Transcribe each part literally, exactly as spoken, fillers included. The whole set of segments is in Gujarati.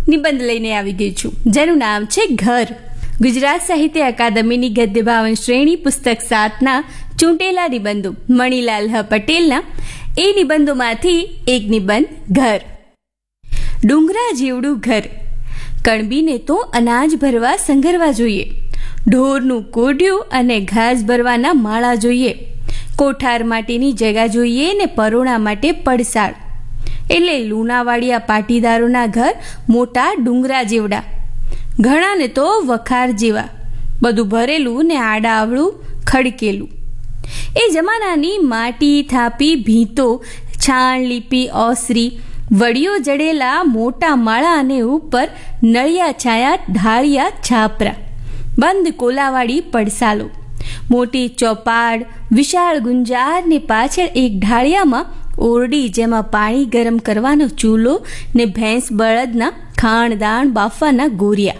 નિબંધ લઈને આવી ગઈ છું, જેનું નામ છે ઘર. ગુજરાત સાહિત્ય અકાદમીની ગદ્ય ભાવન શ્રેણી પુસ્તક સાતના ચૂંટેલા નિબંધો મણિલાલ હ પટેલના એ નિબંધોમાંથી એક નિબંધ ઘર. ડુંગરા જેવડું ઘર, કણબીને તો અનાજ ભરવા સંઘરવા જોઈએ. ઢોરનું કોઢિયું અને ઘાસ ભરવાના માળા જોઈએ. કોઠાર માટેની જગા જોઈએ ને પરોણા માટે પડસાળ. એટલે લુણાવાડિયા પાટીદારોના ઘર મોટા ડુંગરા જેવડા, ઘણાને તો વખાર જેવા, બધું ભરેલું ને આડાવળું ખડકેલું. એ જમાનાની માટી થાપી ભીંતો, છાણ લીપી ઓસરી, વડીઓ જડેલા મોટા માળા અને ઉપર નળિયા છાયા ઢાળિયા છાપરા, બંધ કોલાવાળી પડસાલો, મોટી ચોપાડ, વિશાળ ગુંજાર ને પાછળ એક ઢાળિયામાં ઓરડી, જેમાં પાણી ગરમ કરવાનો ચૂલો ને ભેંસ બળદના ખાણદાણ બાફવાના ગોરિયા.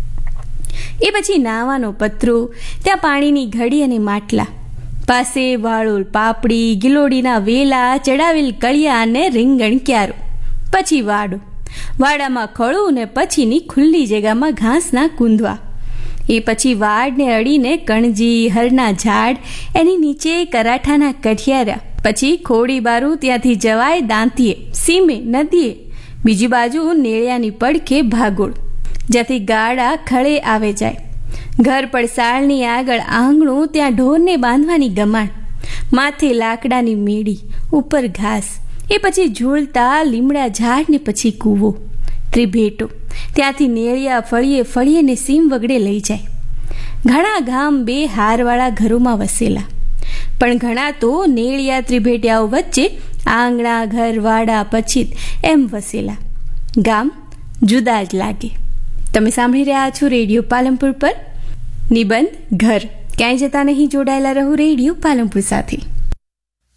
એ પછી નાવાનો પતરો, ત્યાં પાણીની ઘડી અને માટલા, પાસે વાળોલ પાપડી, ગિલોડીના વેલા, ચડાવેલ કળિયા અને રીંગણ ક્યારો. પછી વાડો, વાડામાં ખળું ને પછીની ખુલ્લી જગ્યામાં ઘાસના કૂંદવા. એ પછી વાડને અડીને કણજી, હરના ઝાડ, એની નીચે કરાઠાના કઠિયારા. પછી ખોડી બારું, ત્યાંથી જવાય દાંતીએ, સીમે, નદીએ. બીજી બાજુ નેળિયાની પડખે ભાગોળ, જ્યાંથી ગાડા ખળે આવે જાય. ઘર પડસાળની આગળ આંગણું, ત્યાં ઢોરને બાંધવાની ગમાણ, માથે લાકડાની મેળી, ઉપર ઘાસ. એ પછી ઝૂલતા લીમડા ઝાડ ને પછી કૂવો, ત્રિભેટો, ત્યાંથી નેળિયા ફળીએ ફળીએ ને સીમ વગડે લઈ જાય. ઘણા ગામ બે હારવાળા ઘરોમાં વસેલા, પણ ઘણા તો નેળિયા ત્રિભેટિયાઓ વચ્ચે આંગણા, ઘર, વાડા, પછીત એમ વસેલા. ગામ જુદા જ લાગે. તમે સાંભળી રહ્યા છો રેડિયો પાલનપુર પર નિબંધ ઘર. ક્યાંય જતા નહીં, જોડાયેલા રહો રેડિયો પાલનપુર સાથે.